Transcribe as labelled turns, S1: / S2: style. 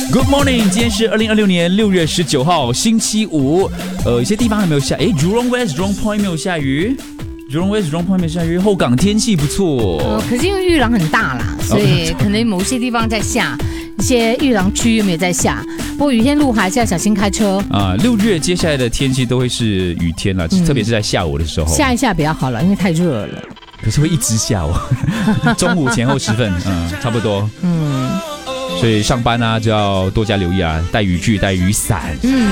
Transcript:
S1: Good morning， 今天是2026年6月19号，星期五。有些地方还没有下，Jurong West、Jurong Point 没有下雨。Jurong West、Jurong Point 没下雨，后港天气不错。
S2: 可是因为玉廊很大啦，所以可能某些地方在下，一些玉廊区有没有在下？不过雨天路还是要小心开车
S1: 啊。6月接下来的天气都会是雨天了，特别是在下午的时候。
S2: 下一下比较好了，因为太热了。
S1: 可是会一直下哦，中午前后时分，差不多。所以上班啊就要多加留意啊，带雨具、带雨伞。